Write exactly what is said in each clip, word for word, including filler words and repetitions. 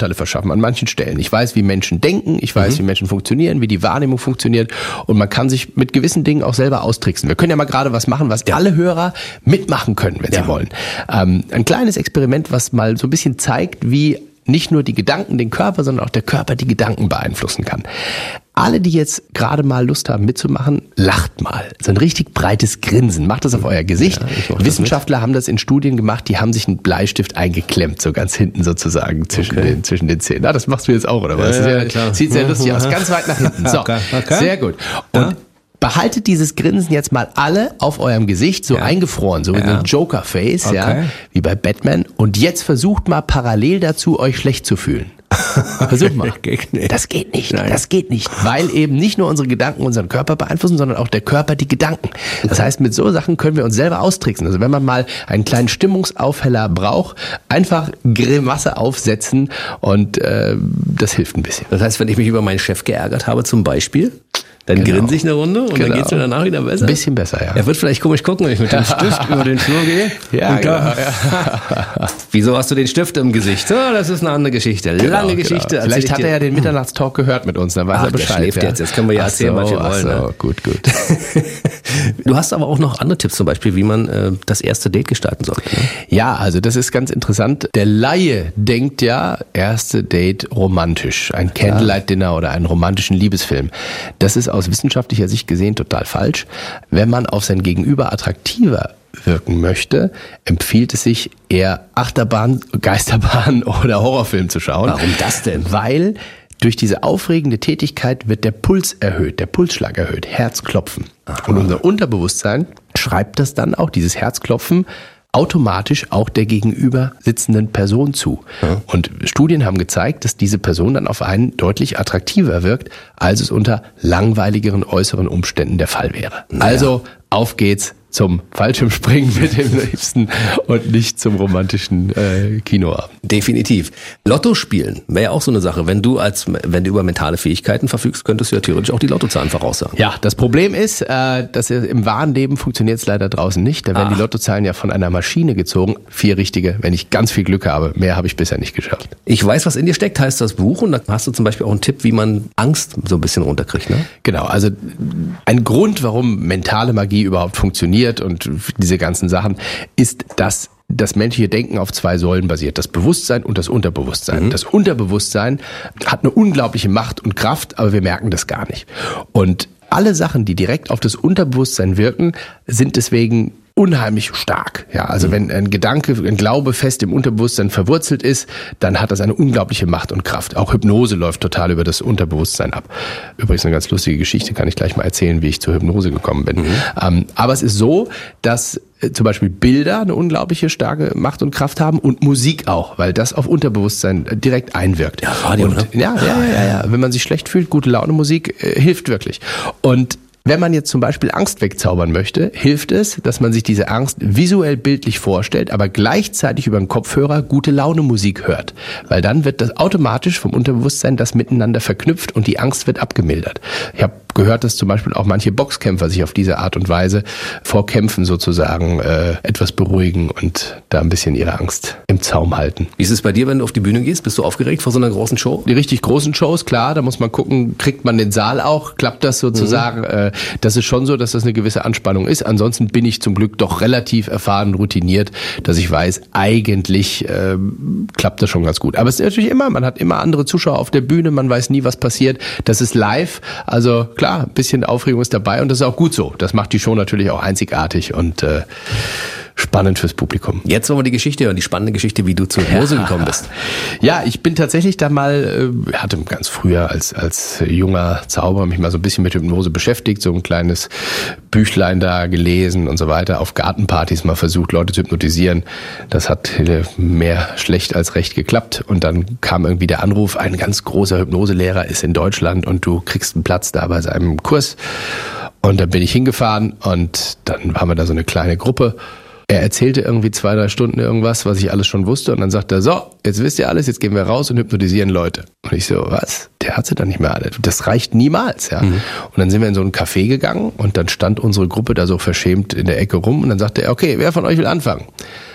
Vorteile verschaffen an manchen Stellen. Ich weiß, wie Menschen denken, ich weiß, mhm. wie Menschen funktionieren, wie die Wahrnehmung funktioniert und man kann sich mit gewissen Dingen auch selber austricksen. Wir können ja mal gerade was machen, was ja. alle Hörer mitmachen können, wenn ja. sie wollen. Ähm, ein kleines Experiment, was mal so ein bisschen zeigt, wie nicht nur die Gedanken den Körper, sondern auch der Körper die Gedanken beeinflussen kann. Alle, die jetzt gerade mal Lust haben mitzumachen, lacht mal. So ein richtig breites Grinsen. Macht das auf euer Gesicht. Ja, Wissenschaftler das haben das in Studien gemacht, die haben sich einen Bleistift eingeklemmt, so ganz hinten sozusagen zwischen, okay. den, zwischen den Zähnen. Ah, das machst du jetzt auch, oder was? Ja, ja, ja, klar. Sieht sehr lustig aus. Ganz weit nach hinten. So, okay. Okay. Sehr gut. Und ja. behaltet dieses Grinsen jetzt mal alle auf eurem Gesicht, so ja. eingefroren, so ja. in einem Joker-Face, okay. ja, wie bei Batman. Und jetzt versucht mal parallel dazu, euch schlecht zu fühlen. Versucht mal. Das geht nicht. Nein. Das geht nicht. Weil eben nicht nur unsere Gedanken unseren Körper beeinflussen, sondern auch der Körper die Gedanken. Das heißt, mit so Sachen können wir uns selber austricksen. Also wenn man mal einen kleinen Stimmungsaufheller braucht, einfach Grimasse aufsetzen und äh, das hilft ein bisschen. Das heißt, wenn ich mich über meinen Chef geärgert habe zum Beispiel, dann genau. grinse ich eine Runde und genau. dann geht's mir danach wieder besser. Ein bisschen besser, ja. Er wird vielleicht komisch gucken, wenn ich mit dem Stift über den Flur gehe. Ja, genau. Ja. Wieso hast du den Stift im Gesicht? Oh, das ist eine andere Geschichte. Genau, Lange genau. Geschichte. Vielleicht hat er ja den Mitternachtstalk gehört mit uns, dann weiß Ach, er Bescheid. Der schläft ja. jetzt. Jetzt können wir ja erzählen, so, was wir wollen. So, ne? Gut, gut. Du hast aber auch noch andere Tipps, zum Beispiel, wie man äh, das erste Date gestalten sollte. Ne? Ja, also das ist ganz interessant. Der Laie denkt ja, erste Date romantisch. Ein Candlelight-Dinner oder einen romantischen Liebesfilm. Das ist aus wissenschaftlicher Sicht gesehen total falsch. Wenn man auf sein Gegenüber attraktiver wirken möchte, empfiehlt es sich eher Achterbahn, Geisterbahn oder Horrorfilm zu schauen. Warum das denn? Weil durch diese aufregende Tätigkeit wird der Puls erhöht, der Pulsschlag erhöht, Herzklopfen. Aha. Und unser Unterbewusstsein schreibt das dann auch, dieses Herzklopfen, automatisch auch der gegenüber sitzenden Person zu. Ja. Und Studien haben gezeigt, dass diese Person dann auf einen deutlich attraktiver wirkt, als es unter langweiligeren äußeren Umständen der Fall wäre. Naja. Also auf geht's zum Fallschirmspringen mit dem Liebsten und nicht zum romantischen äh, Kinoabend. Definitiv. Lotto spielen wäre ja auch so eine Sache. Wenn du als, wenn du über mentale Fähigkeiten verfügst, könntest du ja theoretisch auch die Lottozahlen voraussagen. Ja, das Problem ist, äh, dass im wahren Leben funktioniert es leider draußen nicht. Da werden Ach. die Lottozahlen ja von einer Maschine gezogen. Vier richtige, wenn ich ganz viel Glück habe. Mehr habe ich bisher nicht geschafft. Ich weiß, was in dir steckt, heißt das Buch. Und da hast du zum Beispiel auch einen Tipp, wie man Angst so ein bisschen runterkriegt. Ne? Genau, also ein Grund, warum mentale Magie überhaupt funktioniert und diese ganzen Sachen, ist, dass das menschliche Denken auf zwei Säulen basiert. Das Bewusstsein und das Unterbewusstsein. Mhm. Das Unterbewusstsein hat eine unglaubliche Macht und Kraft, aber wir merken das gar nicht. Und alle Sachen, die direkt auf das Unterbewusstsein wirken, sind deswegen unheimlich stark. Ja, also wenn ein Gedanke, ein Glaube fest im Unterbewusstsein verwurzelt ist, dann hat das eine unglaubliche Macht und Kraft. Auch Hypnose läuft total über das Unterbewusstsein ab. Übrigens eine ganz lustige Geschichte, kann ich gleich mal erzählen, wie ich zur Hypnose gekommen bin. Mhm. Ähm, aber es ist so, dass äh, zum Beispiel Bilder eine unglaubliche starke Macht und Kraft haben und Musik auch, weil das auf Unterbewusstsein direkt einwirkt. Ja, Radio, und, ne? ja, ja, ja, ja, ja. Wenn man sich schlecht fühlt, gute Laune Musik äh, hilft wirklich. Und wenn man jetzt zum Beispiel Angst wegzaubern möchte, hilft es, dass man sich diese Angst visuell bildlich vorstellt, aber gleichzeitig über den Kopfhörer gute Laune Musik hört. Weil dann wird das automatisch vom Unterbewusstsein das miteinander verknüpft und die Angst wird abgemildert. Ich habe gehört, dass zum Beispiel auch manche Boxkämpfer sich auf diese Art und Weise vor Kämpfen sozusagen äh, etwas beruhigen und da ein bisschen ihre Angst im Zaum halten. Wie ist es bei dir, wenn du auf die Bühne gehst? Bist du aufgeregt vor so einer großen Show? Die richtig großen Shows, klar, da muss man gucken, kriegt man den Saal auch, klappt das sozusagen? Mhm. Äh, das ist schon so, dass das eine gewisse Anspannung ist. Ansonsten bin ich zum Glück doch relativ erfahren, routiniert, dass ich weiß, eigentlich äh, klappt das schon ganz gut. Aber es ist natürlich immer, man hat immer andere Zuschauer auf der Bühne, man weiß nie, was passiert. Das ist live, also klar, ein bisschen Aufregung ist dabei und das ist auch gut so. Das macht die Show natürlich auch einzigartig und äh, spannend fürs Publikum. Jetzt wollen wir die Geschichte hören, die spannende Geschichte, wie du zur Hypnose ja. gekommen bist. Ja, ich bin tatsächlich da mal, äh, hatte ganz früher als als junger Zauberer mich mal so ein bisschen mit Hypnose beschäftigt, so ein kleines Büchlein da gelesen und so weiter, auf Gartenpartys mal versucht, Leute zu hypnotisieren. Das hat mehr schlecht als recht geklappt und dann kam irgendwie der Anruf, ein ganz großer Hypnoselehrer ist in Deutschland und du kriegst einen Platz da bei seinem Kurs. Und dann bin ich hingefahren und dann haben wir da so eine kleine Gruppe. Er erzählte irgendwie zwei, drei Stunden irgendwas, was ich alles schon wusste. Und dann sagt er, so, jetzt wisst ihr alles, jetzt gehen wir raus und hypnotisieren Leute. Und ich so, was? Der hat sie dann nicht mehr alle. Das reicht niemals, ja. Mhm. Und dann sind wir in so ein Café gegangen und dann stand unsere Gruppe da so verschämt in der Ecke rum. Und dann sagte er, okay, wer von euch will anfangen?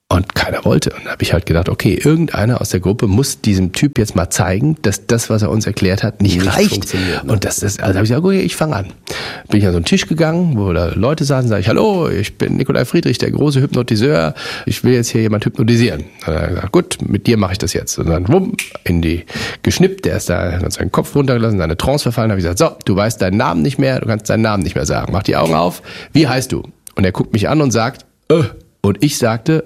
Und keiner wollte. Und da habe ich halt gedacht, okay, irgendeiner aus der Gruppe muss diesem Typ jetzt mal zeigen, dass das, was er uns erklärt hat, nicht, nicht reicht. Ne? Und das, das, also habe ich gesagt, okay, ich fange an. Bin ich an so einen Tisch gegangen, wo da Leute saßen, sage ich, hallo, ich bin Nikolai Friedrich, der große Hypnotiseur. Ich will jetzt hier jemand hypnotisieren. Und dann hat er gesagt, gut, mit dir mache ich das jetzt. Und dann wumm, in die geschnippt, der ist da, hat seinen Kopf runtergelassen, seine Trance verfallen, habe ich gesagt, so, du weißt deinen Namen nicht mehr, du kannst deinen Namen nicht mehr sagen. Mach die Augen auf, wie heißt du? Und er guckt mich an und sagt, äh. Und ich sagte,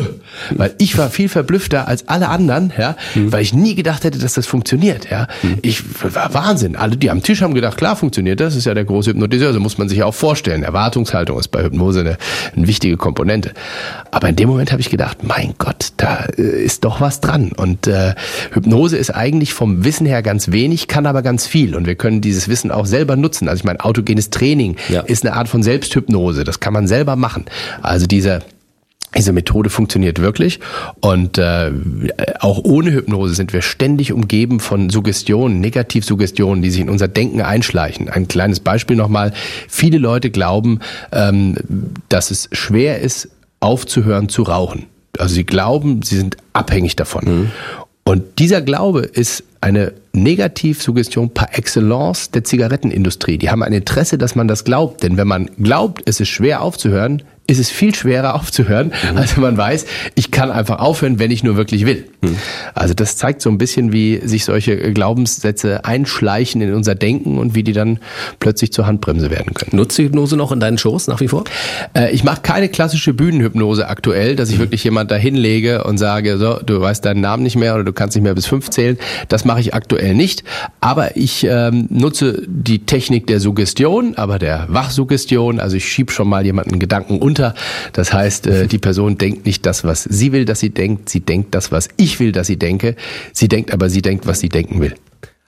weil ich war viel verblüffter als alle anderen, ja, mhm. weil ich nie gedacht hätte, dass das funktioniert, ja. Mhm. Ich war Wahnsinn. Alle, die am Tisch haben gedacht, klar funktioniert das, ist ja der große Hypnotiseur, so muss man sich auch vorstellen. Erwartungshaltung ist bei Hypnose eine, eine wichtige Komponente. Aber in dem Moment habe ich gedacht, mein Gott, da ist doch was dran. Und äh, Hypnose ist eigentlich vom Wissen her ganz wenig, kann aber ganz viel. Und wir können dieses Wissen auch selber nutzen. Also ich meine, autogenes Training ja. ist eine Art von Selbsthypnose. Das kann man selber machen. Also dieser Diese Methode funktioniert wirklich und äh, auch ohne Hypnose sind wir ständig umgeben von Suggestionen, Negativsuggestionen, die sich in unser Denken einschleichen. Ein kleines Beispiel nochmal. Viele Leute glauben, ähm, dass es schwer ist, aufzuhören zu rauchen. Also sie glauben, sie sind abhängig davon. Mhm. Und dieser Glaube ist eine Negativsuggestion par excellence der Zigarettenindustrie. Die haben ein Interesse, dass man das glaubt. Denn wenn man glaubt, es ist schwer aufzuhören, ist es viel schwerer aufzuhören, mhm. als wenn man weiß, ich kann einfach aufhören, wenn ich nur wirklich will. Mhm. Also das zeigt so ein bisschen, wie sich solche Glaubenssätze einschleichen in unser Denken und wie die dann plötzlich zur Handbremse werden können. Nutzt du Hypnose noch in deinen Shows nach wie vor? Äh, ich mache keine klassische Bühnenhypnose aktuell, dass ich mhm. wirklich jemand da hinlege und sage, so, du weißt deinen Namen nicht mehr oder du kannst nicht mehr bis fünf zählen. Das mache ich aktuell nicht. Aber ich ähm, nutze die Technik der Suggestion, aber der Wachsuggestion. Also ich schiebe schon mal jemanden Gedanken unter. Das heißt, die Person denkt nicht das, was sie will, dass sie denkt. Sie denkt das, was ich will, dass sie denke. Sie denkt aber, sie denkt, was sie denken will.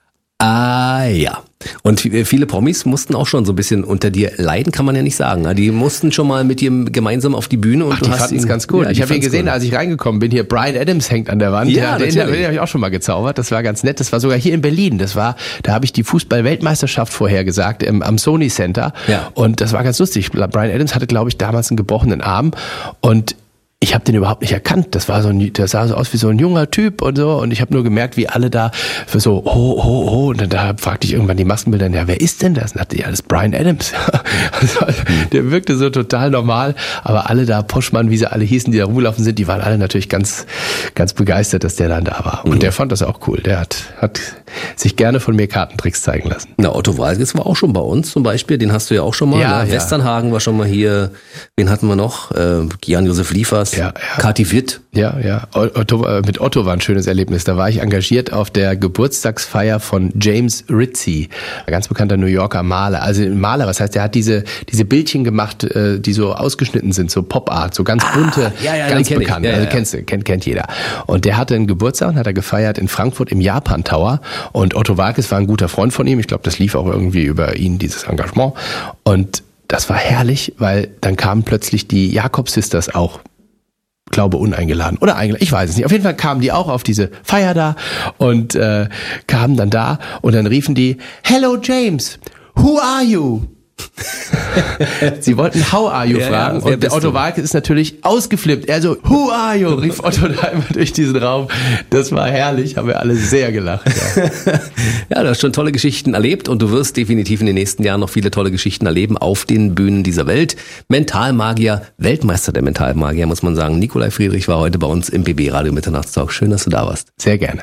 Ah ja. Und viele Promis mussten auch schon so ein bisschen unter dir leiden, kann man ja nicht sagen. Die mussten schon mal mit dir gemeinsam auf die Bühne. Und Ach, du die hast fanden es ganz cool. Ja, ich habe ihn gesehen, cool. als ich reingekommen bin. Hier, Bryan Adams hängt an der Wand. Ja, den, den, den habe ich auch schon mal gezaubert. Das war ganz nett. Das war sogar hier in Berlin. Das war, da habe ich die Fußball-Weltmeisterschaft vorhergesagt im, am Sony Center. Ja. Und das war ganz lustig. Bryan Adams hatte, glaube ich, damals einen gebrochenen Arm. Und ich habe den überhaupt nicht erkannt. Das war so ein, das sah so aus wie so ein junger Typ und so. Und ich habe nur gemerkt, wie alle da für so, oh, oh, oh. Und dann da fragte ich irgendwann die Maskenbilder, ja, wer ist denn das? Und dachte, ja, das ist Bryan Adams. Also, der wirkte so total normal. Aber alle da, Poschmann, wie sie alle hießen, die da rumgelaufen sind, die waren alle natürlich ganz, ganz begeistert, dass der dann da war. Und mhm. der fand das auch cool. Der hat, hat sich gerne von mir Kartentricks zeigen lassen. Na, Otto Walkes war auch schon bei uns zum Beispiel. Den hast du ja auch schon mal. Ja, ne? ja. Westernhagen war schon mal hier. Wen hatten wir noch? Äh, Jan-Josef Liefers. Ja, ja. Kathi Witt. Ja, ja. Otto, mit Otto war ein schönes Erlebnis. Da war ich engagiert auf der Geburtstagsfeier von James Ritchie, ein ganz bekannter New Yorker Maler. Also Maler, was heißt, der hat diese diese Bildchen gemacht, die so ausgeschnitten sind, so Pop-Art, so ganz bunte, ah, ja, ja, ganz bekannt. Ja, ja, also ja. kennst du, kennt kennt jeder. Und der hatte einen Geburtstag und hat er gefeiert in Frankfurt im Japan Tower. Und Otto Walkes war ein guter Freund von ihm. Ich glaube, das lief auch irgendwie über ihn, dieses Engagement. Und das war herrlich, weil dann kamen plötzlich die Jakob Sisters auch, glaube uneingeladen oder eingeladen, ich weiß es nicht. Auf jeden Fall kamen die auch auf diese Feier da und äh, kamen dann da und dann riefen die, Hello James, who are you? Sie wollten How are you ja, fragen ja, und der Otto Walkes ist natürlich ausgeflippt. Er so, Who are you? Rief Otto da immer durch diesen Raum. Das war herrlich, haben wir alle sehr gelacht. Ja. Ja, du hast schon tolle Geschichten erlebt und du wirst definitiv in den nächsten Jahren noch viele tolle Geschichten erleben auf den Bühnen dieser Welt. Mentalmagier, Weltmeister der Mentalmagier, muss man sagen. Nikolai Friedrich war heute bei uns im B B Radio Mitternachtstalk. Schön, dass du da warst. Sehr gerne.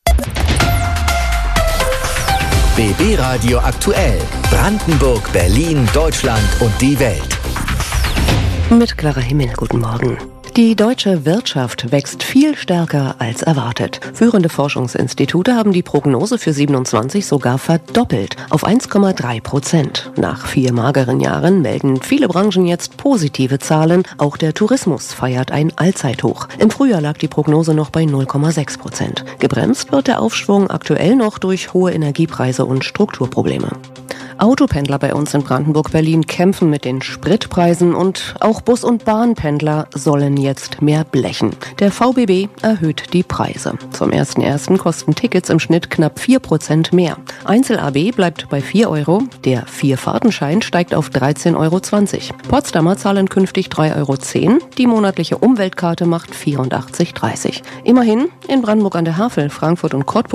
B B Radio aktuell. Brandenburg, Berlin, Deutschland und die Welt. Mit Clara Himmel, guten Morgen. Die deutsche Wirtschaft wächst viel stärker als erwartet. Führende Forschungsinstitute haben die Prognose für siebenundzwanzig sogar verdoppelt auf eins Komma drei Prozent. Nach vier mageren Jahren melden viele Branchen jetzt positive Zahlen. Auch der Tourismus feiert ein Allzeithoch. Im Frühjahr lag die Prognose noch bei null Komma sechs Prozent. Gebremst wird der Aufschwung aktuell noch durch hohe Energiepreise und Strukturprobleme. Autopendler bei uns in Brandenburg-Berlin kämpfen mit den Spritpreisen und auch Bus- und Bahnpendler sollen jetzt mehr blechen. Der V B B erhöht die Preise. Zum ersten ersten kosten Tickets im Schnitt knapp vier Prozent mehr. Einzel-A B bleibt bei vier Euro, der Vier-Fahrtenschein steigt auf dreizehn Euro zwanzig. Potsdamer zahlen künftig drei Euro zehn, die monatliche Umweltkarte macht vierundachtzig Euro dreißig. Immerhin in Brandenburg an der Havel, Frankfurt und Cottbus